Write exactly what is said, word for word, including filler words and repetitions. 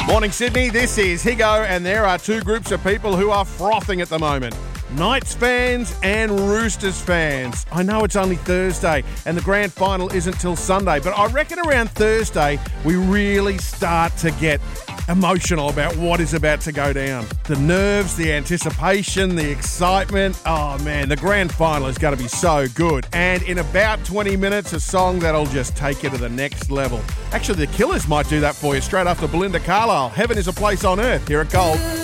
Morning, Sydney. This is Higo, and there are two groups of people who are frothing at the moment. Knights fans and Roosters fans. I know it's only Thursday and the grand final isn't till Sunday, but I reckon around Thursday we really start to get emotional about what is about to go down. The nerves, the anticipation, the excitement. Oh man, the grand final is going to be so good. And in about twenty minutes, a song that'll just take you to the next level. Actually, the Killers might do that for you straight after Belinda Carlisle. Heaven is a Place on Earth here at Gold.